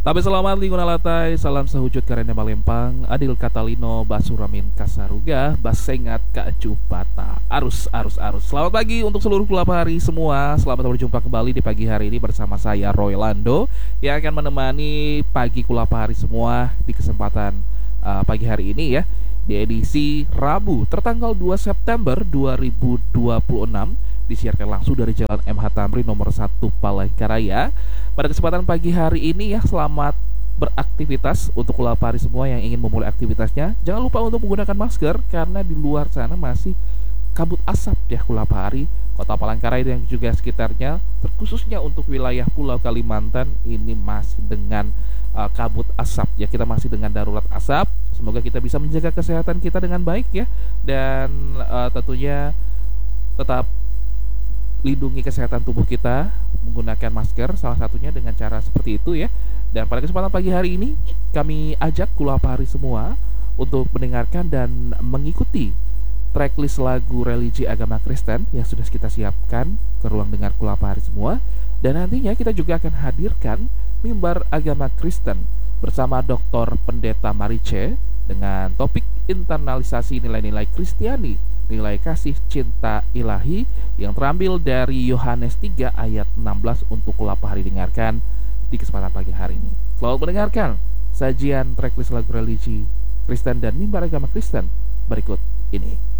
Tapi selamat lingkungan latai, salam sehujud karena Malempang, Adil Katalino, Basuramin Kasaruga, Basengat Kak Cupata. Arus. Selamat pagi untuk seluruh pelapari semua. Selamat berjumpa kembali di pagi hari ini bersama saya Roy Lando yang akan menemani pagi kulapari semua di kesempatan pagi hari ini ya. Di edisi Rabu tertanggal 2 September 2026 disiarkan langsung dari Jalan MH Tamrin nomor 1 Palangkaraya. Pada kesempatan pagi hari ini ya, selamat beraktivitas untuk kulapari semua yang ingin memulai aktivitasnya. Jangan lupa untuk menggunakan masker karena di luar sana masih kabut asap ya kulapari. Kota Palangkaraya dan juga sekitarnya, terkhususnya untuk wilayah Pulau Kalimantan ini masih dengan kabut asap ya. Kita masih dengan darurat asap. Semoga kita bisa menjaga kesehatan kita dengan baik ya, dan tentunya tetap lindungi kesehatan tubuh kita menggunakan masker, salah satunya dengan cara seperti itu ya. Dan pada kesempatan pagi hari ini kami ajak kulapari semua untuk mendengarkan dan mengikuti tracklist lagu religi agama Kristen yang sudah kita siapkan ke ruang dengar kulapari semua. Dan nantinya kita juga akan hadirkan mimbar agama Kristen bersama Dr. Pendeta Marice dengan topik internalisasi nilai-nilai Kristiani, nilai kasih cinta ilahi yang terambil dari Yohanes 3 ayat 16 untuk kulapari dengarkan di kesempatan pagi hari ini. Selamat mendengarkan sajian tracklist lagu religi Kristen dan mimbar agama Kristen berikut ini.